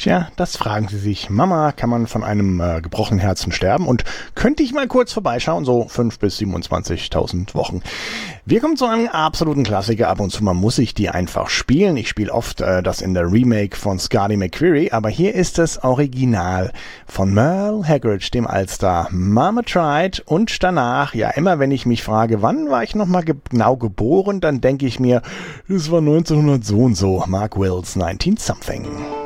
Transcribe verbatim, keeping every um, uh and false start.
Tja, das fragen Sie sich. Mama, kann man von einem äh, gebrochenen Herzen sterben? Und könnte ich mal kurz vorbeischauen? So fünf bis siebenundzwanzigtausend Wochen. Wir kommen zu einem absoluten Klassiker. Ab und zu mal muss ich die einfach spielen. Ich spiele oft äh, das in der Remake von Scardy McQuarrie, aber hier ist das Original von Merle Haggard, dem Allstar. Mama Tried. Und danach, ja, immer wenn ich mich frage, wann war ich nochmal ge- genau geboren, dann denke ich mir, es war neunzehnhundert so und so. Mark Wills, nineteen something.